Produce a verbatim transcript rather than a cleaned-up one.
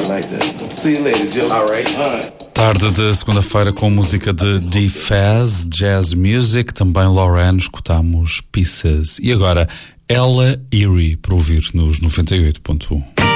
like that. See you later, Joe. All right. All right. Tarde de segunda-feira com música de D-Faz, Jazz Music, também Lauren, escutamos Pieces. E agora, Ella Erie, para ouvir nos noventa e oito ponto um.